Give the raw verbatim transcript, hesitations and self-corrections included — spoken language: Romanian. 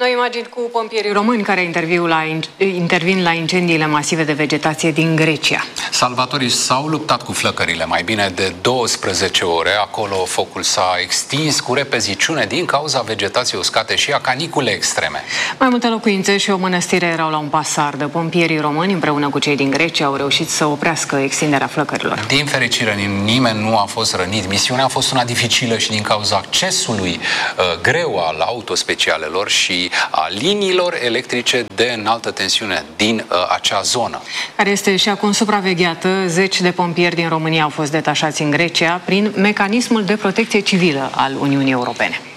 Noi imagini cu pompierii români care interviu la, intervin la incendiile masive de vegetație din Grecia. Salvatorii s-au luptat cu flăcările mai bine de douăsprezece ore. Acolo focul s-a extins cu repeziciune din cauza vegetației uscate și a canicule extreme. Mai multe locuințe și o mănăstire erau la un pas ardă. Pompierii români, împreună cu cei din Grecia, au reușit să oprească extinderea flăcărilor. Din fericire, nimeni nu a fost rănit. Misiunea a fost una dificilă și din cauza accesului uh, greu al autospecialelor și a liniilor electrice de înaltă tensiune din uh, acea zonă. Care este și acum supravegheată, zeci de pompieri din România au fost detașați în Grecia prin mecanismul de protecție civilă al Uniunii Europene.